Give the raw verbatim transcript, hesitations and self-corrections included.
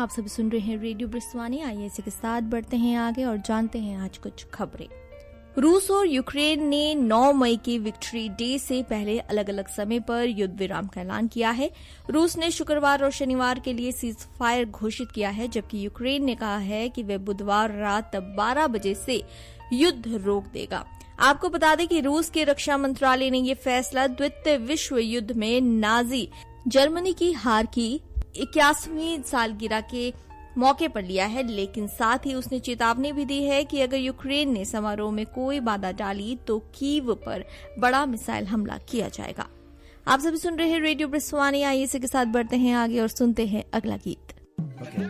आप सभी सुन रहे हैं रेडियो ब्रिस्वानी। आइए इसी के साथ बढ़ते हैं आगे और जानते हैं आज कुछ खबरें। रूस और यूक्रेन ने नौ मई के विक्ट्री डे से पहले अलग अलग समय पर युद्ध विराम का ऐलान किया है। रूस ने शुक्रवार और शनिवार के लिए सीज फायर घोषित किया है, जबकि यूक्रेन ने कहा है कि वह बुधवार रात बारह बजे से युद्ध रोक देगा। आपको बता दें कि रूस के रक्षा मंत्रालय ने यह फैसला द्वितीय विश्व युद्ध में नाजी जर्मनी की हार की इक्यासवीं सालगिरह के मौके पर लिया है, लेकिन साथ ही उसने चेतावनी भी दी है कि अगर यूक्रेन ने समारोह में कोई बाधा डाली तो कीव पर बड़ा मिसाइल हमला किया जाएगा। आप सभी सुन रहे हैं रेडियो ब्रिस्वानी। आइए इसी के साथ बढ़ते हैं आगे और सुनते हैं अगला गीत। okay.